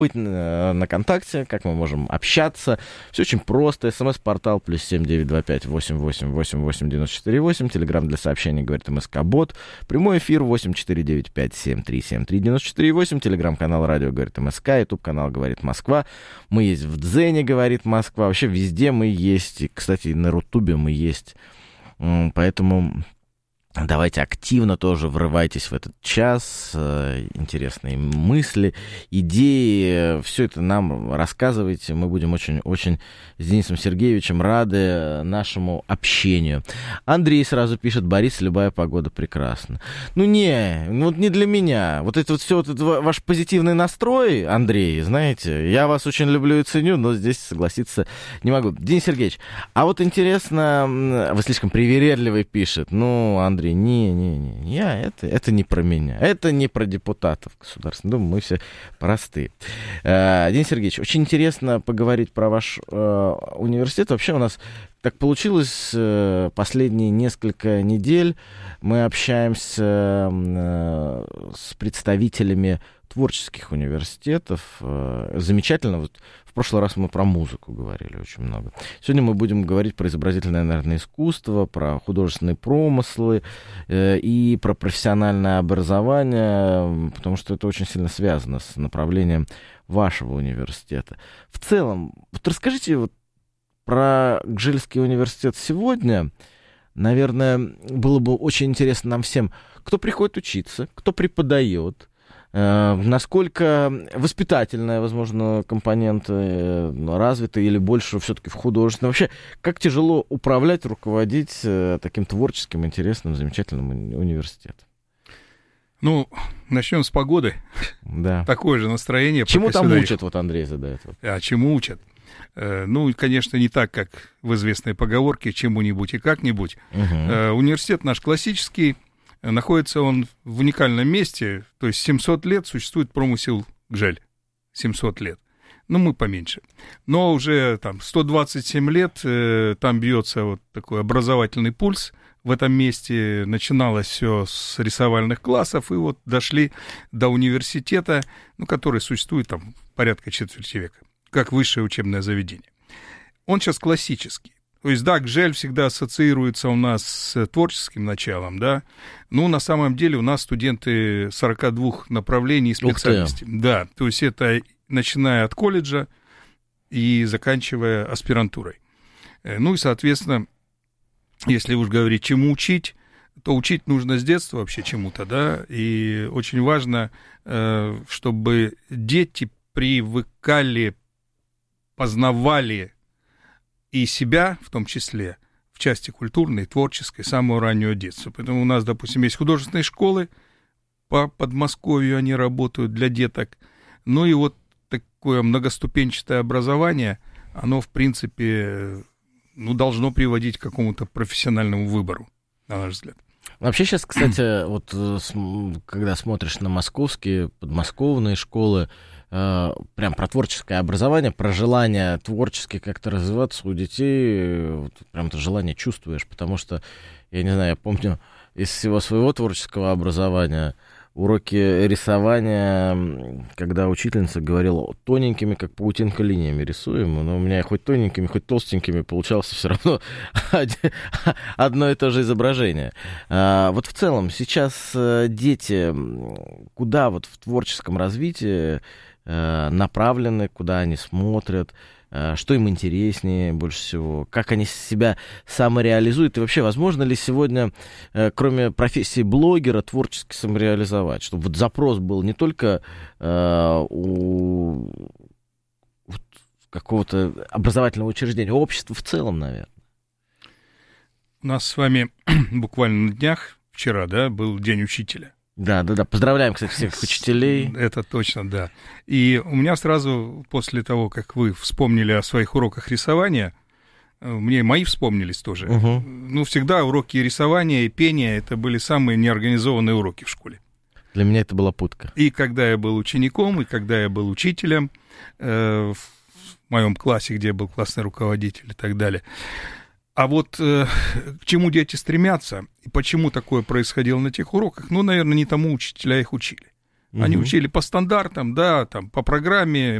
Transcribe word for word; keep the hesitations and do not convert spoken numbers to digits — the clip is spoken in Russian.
быть на, на контакте, как мы можем общаться. Все очень просто. СМС-портал плюс семь девять два пять восемь восемь восемь восемь девяносто четыре восемь. Телеграм для сообщений говорит МСК-бот. Прямой эфир восемь четыре девять пять семь три семь три девяносто четыре восемь. Телеграм-канал радио говорит МСК. Ютуб-канал говорит Москва. Мы есть в Дзене говорит Москва. Вообще везде мы есть. И, кстати, на Рутубе мы есть. Поэтому... Давайте активно тоже врывайтесь в этот час, интересные мысли, идеи, все это нам рассказывайте, мы будем очень-очень с Денисом Сергеевичем рады нашему общению. Андрей сразу пишет: Борис, любая погода прекрасна. Ну не, ну вот не для меня, вот это вот все, вот это ваш позитивный настрой, Андрей, знаете, я вас очень люблю и ценю, но здесь согласиться не могу. Денис Сергеевич, а вот интересно, вы слишком привередливый, пишет, ну, Андрей, Не-не-не, я, это, это не про меня. Это не про депутатов государственных. Думаю, мы все простые. Э, Денис Сергеевич, очень интересно поговорить про ваш э, университет. Вообще у нас так получилось э, последние несколько недель. Мы общаемся э, с представителями творческих университетов. Э, замечательно. Вот в прошлый раз мы про музыку говорили очень много. Сегодня мы будем говорить про изобразительное, наверное, искусство, про художественные промыслы э, и про профессиональное образование, потому что это очень сильно связано с направлением вашего университета. В целом, вот расскажите вот про Гжельский университет сегодня. Наверное, было бы очень интересно нам всем, кто приходит учиться, кто преподает, насколько воспитательная, возможно, компонента развита или больше все-таки в художественном. Вообще, как тяжело управлять, руководить таким творческим, интересным, замечательным уни- университетом? Ну, начнем с погоды. Да. Такое же настроение. Чему там учат, их... вот Андрей задает. А чему учат? Ну, конечно, не так, как в известной поговорке «чему-нибудь и как-нибудь». Угу. Университет наш классический. Находится он в уникальном месте, то есть семьсот лет существует промысел Гжель, семьсот лет, ну мы поменьше, но уже там сто двадцать семь лет э, там бьется вот такой образовательный пульс, в этом месте начиналось все с рисовальных классов и вот дошли до университета, ну, который существует там порядка четверти века, как высшее учебное заведение. Он сейчас классический. То есть, да, Гжель всегда ассоциируется у нас с творческим началом, да, но на самом деле у нас студенты сорока двух направлений и специальностей. Да, то есть это начиная от колледжа и заканчивая аспирантурой. Ну и, соответственно, если уж говорить, чему учить, то учить нужно с детства вообще чему-то, да, и очень важно, чтобы дети привыкали, познавали и себя, в том числе, в части культурной, творческой, с самого раннего детства. Поэтому у нас, допустим, есть художественные школы, по Подмосковью они работают для деток. Ну и вот такое многоступенчатое образование, оно, в принципе, ну, должно приводить к какому-то профессиональному выбору, на наш взгляд. Вообще сейчас, кстати, вот когда смотришь на московские, подмосковные школы, прям про творческое образование, про желание творчески как-то развиваться у детей, вот, прям это желание чувствуешь, потому что, я не знаю, я помню из всего своего творческого образования уроки рисования, когда учительница говорила тоненькими, как паутинка, линиями рисуем, но у меня хоть тоненькими, хоть толстенькими получалось все равно одно и то же изображение. Вот в целом сейчас дети куда вот в творческом развитии направлены, куда они смотрят, что им интереснее больше всего, как они себя самореализуют, и вообще, возможно ли сегодня, кроме профессии блогера, творчески самореализовать, чтобы вот запрос был не только э, у какого-то образовательного учреждения, а общества в целом, наверное. У нас с вами буквально на днях, вчера, да, был День учителя. Да, да, да. Поздравляем, кстати, всех учителей. Это точно, да. И у меня сразу, после того, как вы вспомнили о своих уроках рисования, мне мои вспомнились тоже. Угу. Ну, всегда уроки рисования и пения — это были самые неорганизованные уроки в школе. Для меня это была пытка. И когда я был учеником, и когда я был учителем э, в моем классе, где я был классный руководитель и так далее. А вот э, к чему дети стремятся, и почему такое происходило на тех уроках, ну, наверное, не тому учителя их учили. Они учили по стандартам, да, там, по программе,